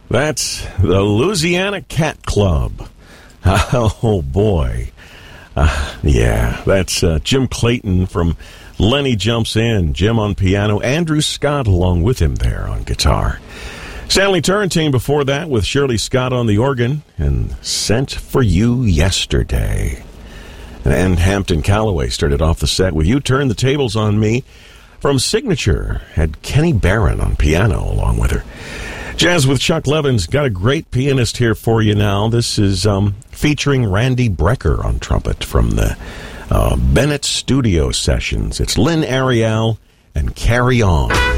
That's the Louisiana Cat Club. Oh, boy. Yeah, that's Jim Clayton from Lenny Jumps In. Jim on piano, Andrew Scott along with him there on guitar. Stanley Turrentine before that with Shirley Scott on the organ and Sent for You Yesterday. And Hampton Calloway started off the set with You Turn the Tables on Me. From Signature, had Kenny Barron on piano along with her. Jazz with Chuck Levin's got a great pianist here for you now. This is featuring Randy Brecker on trumpet from the Bennett Studio Sessions. It's Lynn Ariel and Carry On.